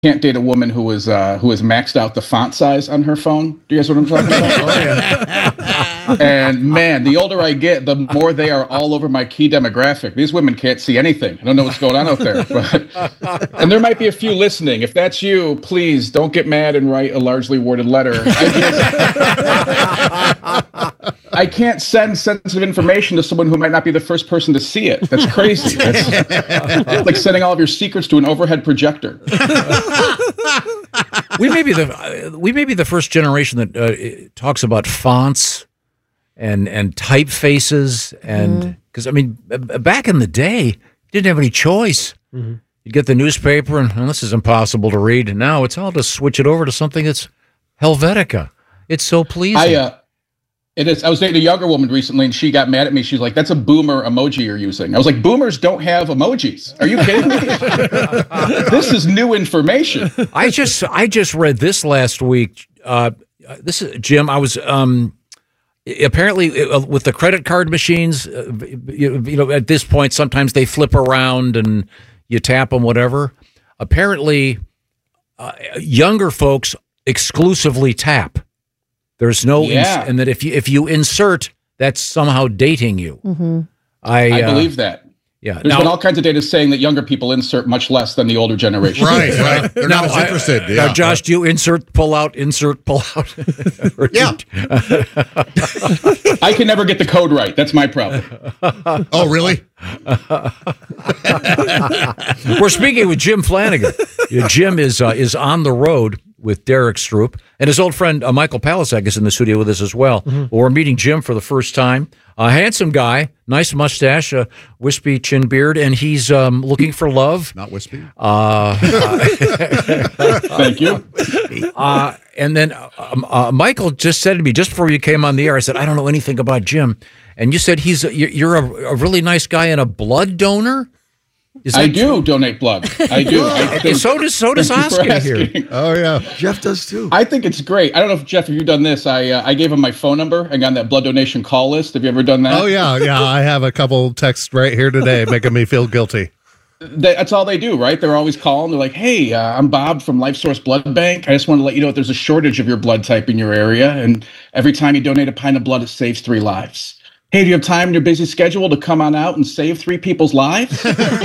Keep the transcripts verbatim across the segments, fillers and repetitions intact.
can't date a woman who is uh, who has maxed out the font size on her phone. Do you guys know what I'm talking about? Oh, yeah. And man, the older I get, the more they are all over my key demographic. These women can't see anything. I don't know what's going on out there. But, and there might be a few listening. If that's you, please don't get mad and write a largely worded letter. I, just, I can't send sensitive information to someone who might not be the first person to see it. That's crazy. That's like sending all of your secrets to an overhead projector. we may be the we may be the first generation that uh, talks about fonts and and typefaces, and because mm-hmm. I mean, back in the day, you didn't have any choice. Mm-hmm. You get the newspaper, and oh, this is impossible to read. And now it's all to switch it over to something that's Helvetica. It's so pleasing. I, uh, it is. I was dating a younger woman recently, and she got mad at me. She's like, "That's a boomer emoji you're using." I was like, "Boomers don't have emojis. Are you kidding me? This is new information." I just, I just read this last week. Uh, this is Jim. I was um, apparently uh, with the credit card machines. Uh, you, you know, at this point, sometimes they flip around and you tap them, whatever. Apparently, uh, younger folks exclusively tap. There's no, yeah. ins- and that if you if you insert, that's somehow dating you. Mm-hmm. I, I uh, believe that. Yeah, there's now, been all kinds of data saying that younger people insert much less than the older generation. Right, right. They're now, not as interested. I, yeah. Now, Josh, do you insert, pull out, insert, pull out? Yeah. I can never get the code right. That's my problem. Oh, really? We're speaking with Jim Flanagan. Jim is uh, is on the road with Derek Stroop, and his old friend uh, Michael Palaszczuk is in the studio with us as well. Mm-hmm. Well, we're meeting Jim for the first time. A handsome guy, nice mustache, a wispy chin beard, and he's um, looking for love. Not wispy. Uh, Thank you. Uh, and then um, uh, Michael just said to me, just before you came on the air, I said, I don't know anything about Jim. And you said he's a, you're a, a really nice guy and a blood donor? Is I that do true? donate blood. I do. I think, so does so does Oscar here. Oh yeah, Jeff does too. I think it's great. I don't know if Jeff, have you done this? I uh, I gave him my phone number and got on that blood donation call list. Have you ever done that? Oh yeah, yeah. I have a couple texts right here today making me feel guilty. That's all they do, right? They're always calling. They're like, "Hey, uh, I'm Bob from Life Source Blood Bank. I just want to let you know that there's a shortage of your blood type in your area, and every time you donate a pint of blood, it saves three lives. Hey, do you have time in your busy schedule to come on out and save three people's lives?"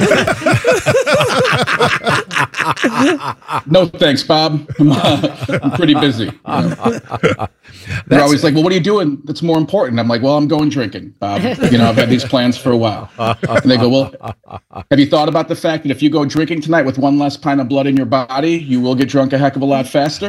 No, thanks, Bob. I'm, uh, I'm pretty busy. You know? They're always like, "Well, what are you doing that's more important?" I'm like, "Well, I'm going drinking, Bob. You know, I've had these plans for a while." And they go, "Well, have you thought about the fact that if you go drinking tonight with one less pint of blood in your body, you will get drunk a heck of a lot faster?"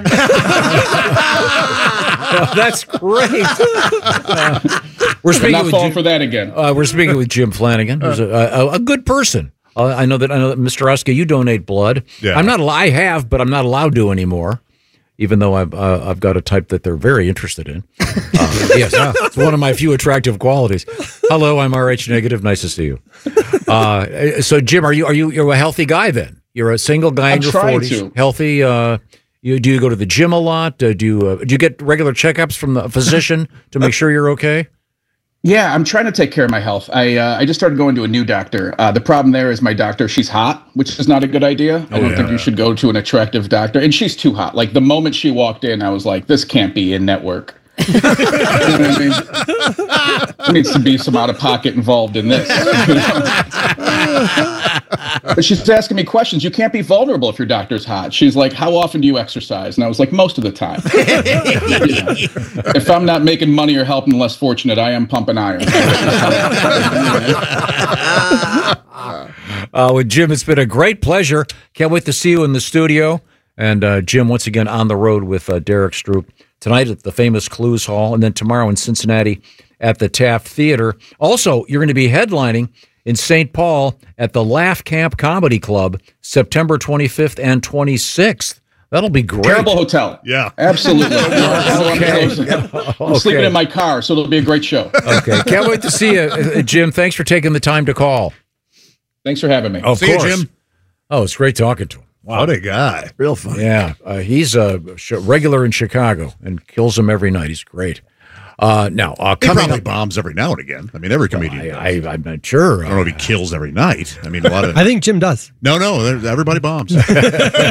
Oh, that's great. Uh, we're speaking I'm not with falling Jim, for that again. Uh, we're speaking with Jim Flanagan, who's a, a, a good person. Uh, I know that I know that Mister Oscar, you donate blood. Yeah. I'm not. I have, but I'm not allowed to anymore. Even though I've uh, I've got a type that they're very interested in. Uh, yes, uh, it's one of my few attractive qualities. Hello, I'm R H negative. Nice to see you. Uh, so, Jim, are you are you you're a healthy guy then? You're a single guy I'm in your trying forties, to. healthy. Uh, you do you go to the gym a lot? Uh, do you uh, do you get regular checkups from the physician to make sure you're okay? Yeah, I'm trying to take care of my health. I uh, I just started going to a new doctor. Uh, the problem there is my doctor, she's hot, which is not a good idea. I don't yeah. think you should go to an attractive doctor. And she's too hot. Like the moment she walked in, I was like, this can't be in network. You know what I mean? There needs to be some out-of-pocket involved in this. You know? But she's asking me questions. You can't be vulnerable if your doctor's hot. She's like, how often do you exercise? And I was like, most of the time. You know? If I'm not making money or helping the less fortunate, I am pumping iron. uh, with Jim, it's been a great pleasure. Can't wait to see you in the studio. And uh, Jim, once again, on the road with uh, Derek Stroop. Tonight at the famous Clues Hall, and then tomorrow in Cincinnati at the Taft Theater. Also, you're going to be headlining in Saint Paul at the Laugh Camp Comedy Club, September twenty-fifth and twenty-sixth. That'll be great. Terrible hotel. Yeah. Absolutely. Okay. I'm Okay. sleeping in my car, so it'll be a great show. Okay. Can't wait to see you, uh, Jim. Thanks for taking the time to call. Thanks for having me. Of See you, course. Jim. Oh, it's great talking to him. Wow. What a guy. Real fun. Yeah, uh, he's a sh- regular in Chicago and kills them every night. He's great. Uh, now, uh, He coming probably up, bombs every now and again. I mean, every comedian. I, does. I, I'm not sure. I don't know if he kills every night. I mean, a lot of I think Jim does. no, no. Everybody bombs.